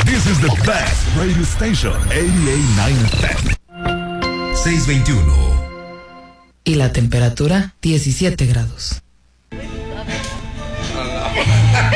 This is the best radio station, 88.9 FM. 621. Y la temperatura, 17 grados.